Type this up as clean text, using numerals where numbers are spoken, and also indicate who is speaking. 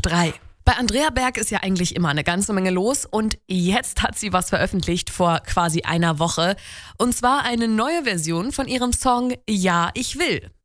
Speaker 1: 3. Bei Andrea Berg ist ja eigentlich immer eine ganze Menge los und jetzt hat sie was veröffentlicht vor quasi einer Woche. Und zwar eine neue Version von ihrem Song Ja, ich will.